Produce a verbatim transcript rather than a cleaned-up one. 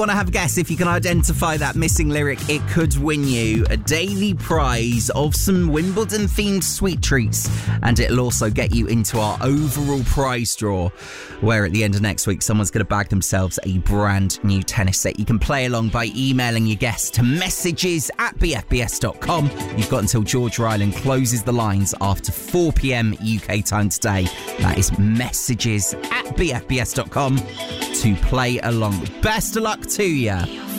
Want to have a guess? If you can identify that missing lyric, it could win you a daily prize of some Wimbledon-themed sweet treats, and it'll also get you into our overall prize draw, where at the end of next week, someone's going to bag themselves a brand new tennis set. You can play along by emailing your guess to messages at b f b s dot com. You've got until George Ryland closes the lines after four p.m. U K time today. That is messages at b f b s dot com to play along. Best of luck to you.